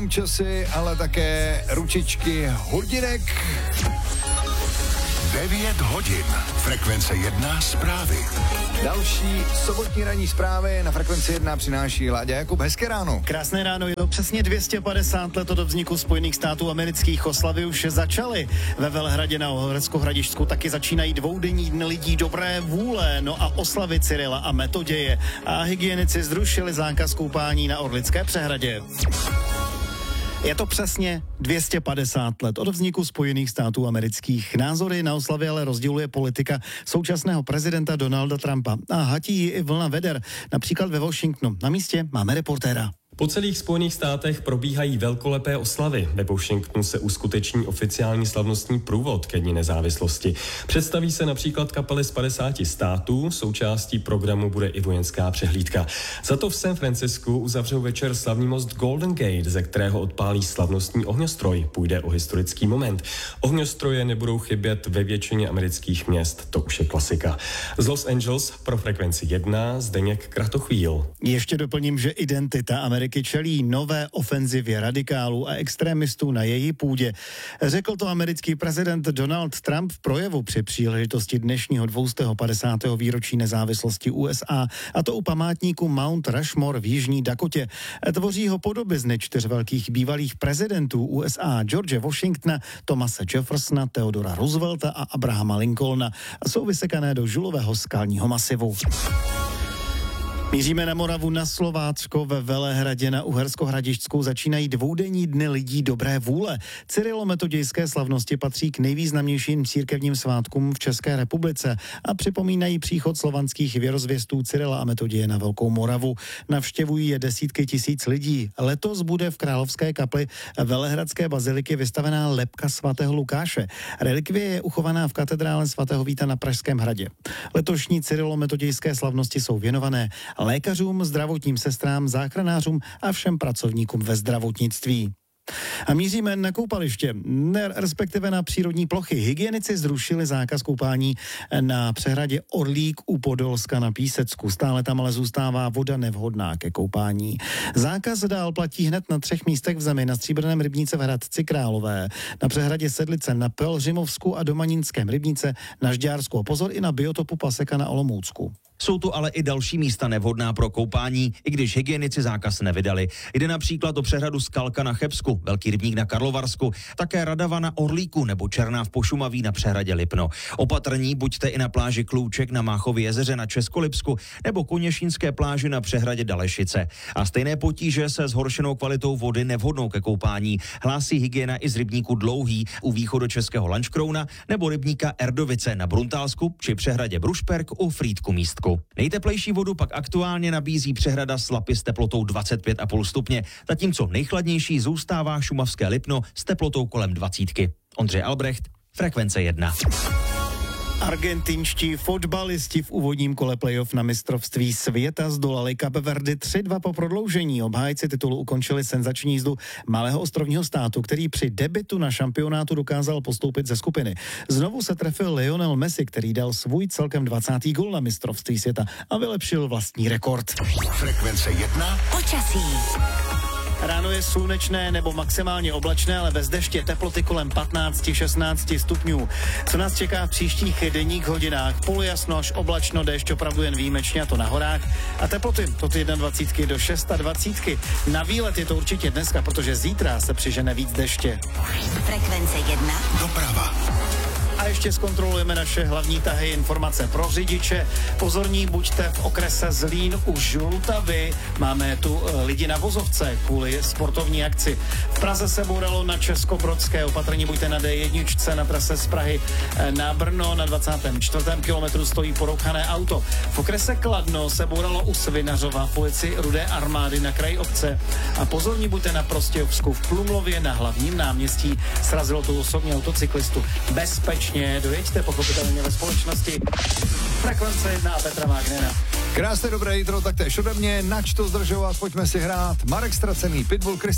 nejenom časy, ale také ručičky hodinek. 9 hodin. Frekvence 1 zprávy. Další sobotní ranní zprávy na Frekvenci 1 přináší Láďa Jakub. Hezké ráno. Krásné ráno, je to přesně 250 let od vzniku Spojených států amerických. Oslavy už začaly. Ve Velehradě na Uherském Hradišťsku taky začínají dvoudenní dny lidí dobré vůle. No a oslavy Cyrila a Metoděje. A hygienici zrušili zákaz koupání na Orlické přehradě. Je to přesně 250 let od vzniku Spojených států amerických. Názory na oslavy ale rozděluje politika současného prezidenta Donalda Trumpa. A hatí ji i vlna veder, například ve Washingtonu. Na místě máme reportéra. Po celých Spojených státech probíhají velkolepé oslavy. Ve Washingtonu se uskuteční oficiální slavnostní průvod ke dni nezávislosti. Představí se například kapely z 50 států, součástí programu bude i vojenská přehlídka. Za to v San Francisku uzavřou večer slavný most Golden Gate, ze kterého odpálí slavnostní ohňostroj. Půjde o historický moment. Ohňostroje nebudou chybět ve většině amerických měst, to už je klasika. Z Los Angeles pro Frekvenci 1 Zdeněk Kratochvíl. Ještě doplním, že identita Ameriky čelí nové ofenzivě radikálů a extrémistů na její půdě. Řekl to americký prezident Donald Trump v projevu při příležitosti dnešního 250. výročí nezávislosti USA, a to u památníku Mount Rushmore v Jižní Dakotě. Tvoří ho podobizny 4 velkých bývalých prezidentů USA: George Washingtona, Thomase Jeffersona, Theodora Roosevelta a Abrahama Lincolna. Jsou vysekané do žulového skalního masivu. Míříme na Moravu, na Slovácko. Ve Velehradě na Uhersko-Hradišťsku začínají dvoudenní dny lidí dobré vůle. Cyrilometodějské slavnosti patří k nejvýznamnějším církevním svátkům v České republice a připomínají příchod slovanských věrozvěstů Cyrila a Metoděje na Velkou Moravu. Navštěvují je desítky tisíc lidí. Letos bude v Královské kapli Velehradské baziliky vystavená lebka svatého Lukáše. Relikvie je uchovaná v katedrále svatého Víta na Pražském hradě. Letošní cyrilo-metodějské slavnosti jsou věnované lékařům, zdravotním sestrám, záchranářům a všem pracovníkům ve zdravotnictví. A míříme na koupaliště, respektive na přírodní plochy. Hygienici zrušili zákaz koupání na přehradě Orlík u Podolska na Písecku. Stále tam ale zůstává voda nevhodná ke koupání. Zákaz dál platí hned na 3 místech v zemi: na Stříbrném rybníce v Hradci Králové, na přehradě Sedlice, na Pelhřimovsku a Domaninském rybníce, na Žďársku. Pozor i na biotopu Paseka na Olomoucku. Jsou tu ale i další místa nevhodná pro koupání, i když hygienici zákaz nevydali. Jde například o přehradu Skalka na Chebsku, Velký rybník na Karlovarsku, také Radava na Orlíku nebo Černá v Pošumaví na přehradě Lipno. Opatrní buďte i na pláži Klouček na Máchově jezeře na Českolipsku nebo Koněšínské pláži na přehradě Dalešice. A stejné potíže se zhoršenou kvalitou vody nevhodnou ke koupání hlásí hygiena i z rybníku Dlouhý u východočeského Lanškrouna nebo rybníka Erdovice na Bruntálsku či přehradě Brušperk u Frýdku Místku. Nejteplejší vodu pak aktuálně nabízí přehrada Slapy s teplotou 25,5 stupně, zatímco nejchladnější zůstává šumavské Lipno s teplotou kolem 20. Ondřej Albrecht, Frekvence 1. Argentinští fotbalisti v úvodním kole playoff na mistrovství světa zdolali Cape Verde 3-2 po prodloužení. Obhájci titulu ukončili senzační jízdu malého ostrovního státu, který při debutu na šampionátu dokázal postoupit ze skupiny. Znovu se trefil Lionel Messi, který dal svůj celkem 20. gól na mistrovství světa a vylepšil vlastní rekord. Frekvence 1. Počasí. Ráno je slunečné nebo maximálně oblačné, ale bez deště, teploty kolem 15-16 stupňů. Co nás čeká v příštích denních hodinách? Polojasno až oblačno, déšť opravdu jen výjimečně, a to na horách. A teploty od 21 do 26. Na výlet je to určitě dneska, protože zítra se přižene víc deště. Frekvence 1. Doprava. A ještě zkontrolujeme naše hlavní tahy, informace pro řidiče. Pozorní buďte v okrese Zlín u Žlutavy. Máme tu lidi na vozovce kvůli sportovní akci. V Praze se bouralo na Českobrodské, opatrní buďte na D1 na trase z Prahy na Brno. Na 24. kilometru stojí porouchané auto. V okrese Kladno se bouralo u Svinařova v ulici Rudé armády na kraji obce. A pozorní buďte na Prostějovsku v Plumlově na hlavním náměstí. Srazilo tu osobní autocyklistu. Bezpečně dojeďte, pochopitelně ve společnosti. Frekvence 1 a Petra Wagnera. Krásné dobré jitro, taktéž ode mě. Nač to zdržovat, pojďme si hrát. Marek Ztracený, Pitbull,